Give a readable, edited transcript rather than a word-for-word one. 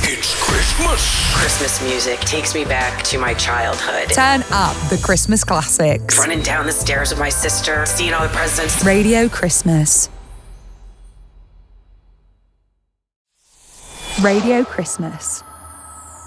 It's Christmas. Christmas music takes me back to my childhood. Turn up the Christmas classics. Running down the stairs with my sister, seeing all the presents. Radio Christmas. Radio Christmas.